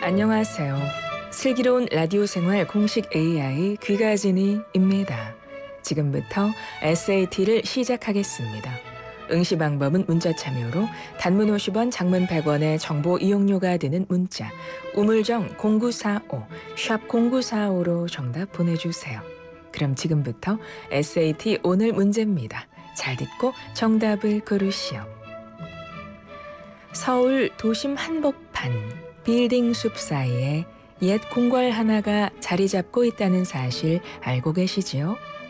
안녕하세요. 슬기로운 라디오 생활 공식 AI 귀가진이입니다. 지금부터 SAT를 시작하겠습니다. 응시 방법은 문자 참여로 단문 50원, 장문 100원의 정보 이용료가 드는 문자 우물정 0945, 샵 0945로 정답 보내주세요. 그럼 지금부터 SAT 오늘 문제입니다. 잘 듣고 정답을 고르시오. 서울 도심 한복판 빌딩 숲 사이에 옛 궁궐 하나가 자리 잡고 있다는 사실 알고 계시지요?